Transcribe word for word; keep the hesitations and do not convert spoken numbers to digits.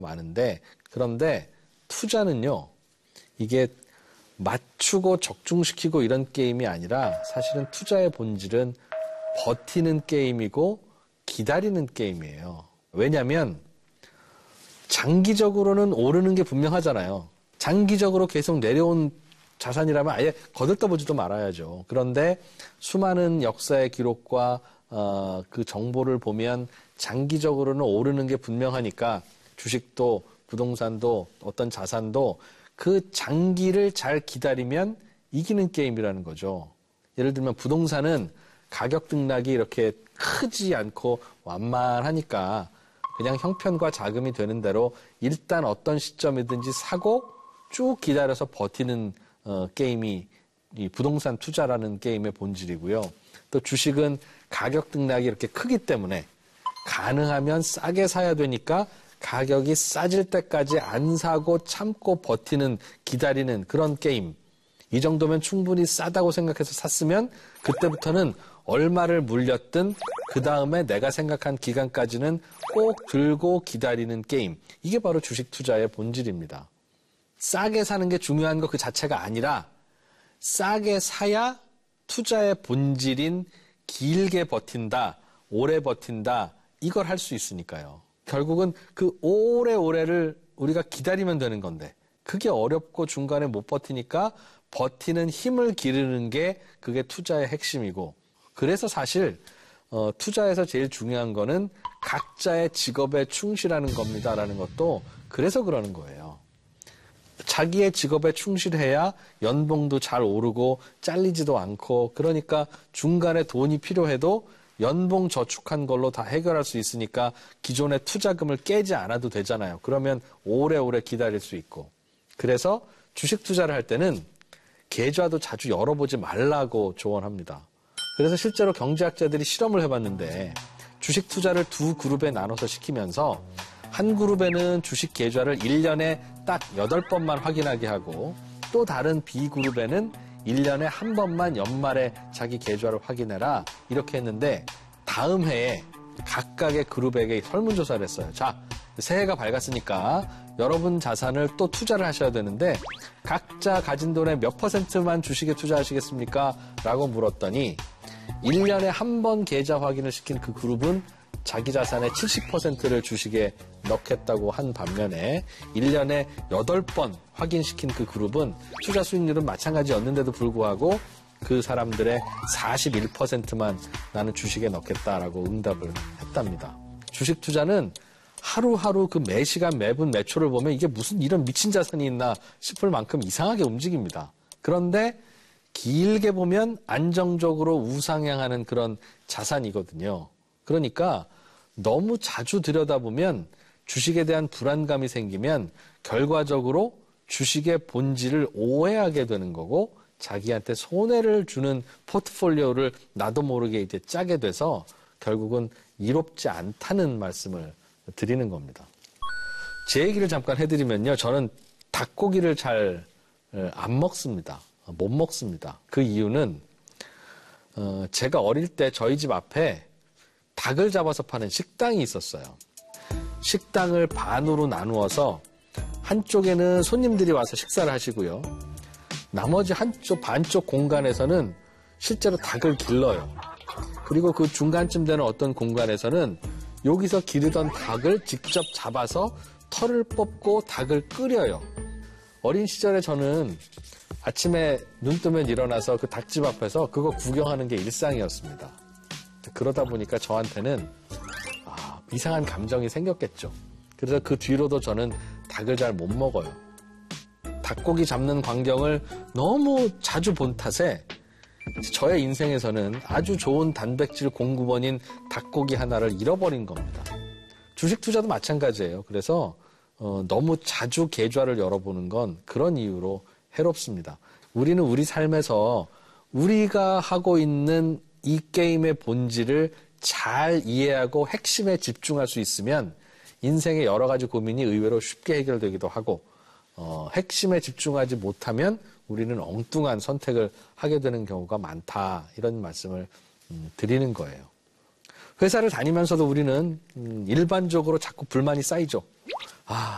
많은데, 그런데 투자는요, 이게 맞추고 적중시키고 이런 게임이 아니라 사실은 투자의 본질은 버티는 게임이고 기다리는 게임이에요. 왜냐하면 장기적으로는 오르는 게 분명하잖아요. 장기적으로 계속 내려온 자산이라면 아예 거들떠보지도 말아야죠. 그런데 수많은 역사의 기록과 어, 그 정보를 보면 장기적으로는 오르는 게 분명하니까 주식도 부동산도 어떤 자산도 그 장기를 잘 기다리면 이기는 게임이라는 거죠. 예를 들면 부동산은 가격 등락이 이렇게 크지 않고 완만하니까 그냥 형편과 자금이 되는 대로 일단 어떤 시점이든지 사고 쭉 기다려서 버티는 어, 게임이 이 부동산 투자라는 게임의 본질이고요. 또 주식은 가격 등락이 이렇게 크기 때문에 가능하면 싸게 사야 되니까 가격이 싸질 때까지 안 사고 참고 버티는, 기다리는 그런 게임. 이 정도면 충분히 싸다고 생각해서 샀으면 그때부터는 얼마를 물렸든 그 다음에 내가 생각한 기간까지는 꼭 들고 기다리는 게임. 이게 바로 주식 투자의 본질입니다. 싸게 사는 게 중요한 거 그 자체가 아니라 싸게 사야 투자의 본질인 길게 버틴다, 오래 버틴다, 이걸 할 수 있으니까요. 결국은 그 오래오래를 우리가 기다리면 되는 건데 그게 어렵고 중간에 못 버티니까 버티는 힘을 기르는 게 그게 투자의 핵심이고, 그래서 사실 어, 투자에서 제일 중요한 거는 각자의 직업에 충실하는 겁니다라는 것도 그래서 그러는 거예요. 자기의 직업에 충실해야 연봉도 잘 오르고 잘리지도 않고, 그러니까 중간에 돈이 필요해도 연봉 저축한 걸로 다 해결할 수 있으니까 기존의 투자금을 깨지 않아도 되잖아요. 그러면 오래오래 기다릴 수 있고. 그래서 주식 투자를 할 때는 계좌도 자주 열어보지 말라고 조언합니다. 그래서 실제로 경제학자들이 실험을 해봤는데 주식 투자를 두 그룹에 나눠서 시키면서 한 그룹에는 주식 계좌를 일 년에 딱 여덟 번만 확인하게 하고, 또 다른 B 그룹에는 일 년에 한 번만 연말에 자기 계좌를 확인해라, 이렇게 했는데 다음 해에 각각의 그룹에게 설문조사를 했어요. 자, 새해가 밝았으니까 여러분 자산을 또 투자를 하셔야 되는데 각자 가진 돈의 몇 퍼센트만 주식에 투자하시겠습니까? 라고 물었더니 일 년에 한 번 계좌 확인을 시킨 그 그룹은 자기 자산의 칠십 퍼센트를 주식에 넣겠다고 한 반면에 일 년에 여덟 번 확인시킨 그 그룹은 투자 수익률은 마찬가지였는데도 불구하고 그 사람들의 사십일 퍼센트만 나는 주식에 넣겠다라고 응답을 했답니다. 주식 투자는 하루하루 그 매 시간 매분 매초를 보면 이게 무슨 이런 미친 자산이 있나 싶을 만큼 이상하게 움직입니다. 그런데 길게 보면 안정적으로 우상향하는 그런 자산이거든요. 그러니까 너무 자주 들여다보면 주식에 대한 불안감이 생기면 결과적으로 주식의 본질을 오해하게 되는 거고 자기한테 손해를 주는 포트폴리오를 나도 모르게 이제 짜게 돼서 결국은 이롭지 않다는 말씀을 드리는 겁니다. 제 얘기를 잠깐 해드리면요. 저는 닭고기를 잘 안 먹습니다. 못 먹습니다. 그 이유는 어, 제가 어릴 때 저희 집 앞에 닭을 잡아서 파는 식당이 있었어요. 식당을 반으로 나누어서 한쪽에는 손님들이 와서 식사를 하시고요. 나머지 한쪽 반쪽 공간에서는 실제로 닭을 길러요. 그리고 그 중간쯤 되는 어떤 공간에서는 여기서 기르던 닭을 직접 잡아서 털을 뽑고 닭을 끓여요. 어린 시절에 저는 아침에 눈 뜨면 일어나서 그 닭집 앞에서 그거 구경하는 게 일상이었습니다. 그러다 보니까 저한테는 아, 이상한 감정이 생겼겠죠. 그래서 그 뒤로도 저는 닭을 잘 못 먹어요. 닭고기 잡는 광경을 너무 자주 본 탓에 저의 인생에서는 아주 좋은 단백질 공급원인 닭고기 하나를 잃어버린 겁니다. 주식 투자도 마찬가지예요. 그래서 어, 너무 자주 계좌를 열어보는 건 그런 이유로 해롭습니다. 우리는 우리 삶에서 우리가 하고 있는 이 게임의 본질을 잘 이해하고 핵심에 집중할 수 있으면 인생의 여러 가지 고민이 의외로 쉽게 해결되기도 하고 어, 핵심에 집중하지 못하면 우리는 엉뚱한 선택을 하게 되는 경우가 많다. 이런 말씀을 음, 드리는 거예요. 회사를 다니면서도 우리는 음, 일반적으로 자꾸 불만이 쌓이죠. 아,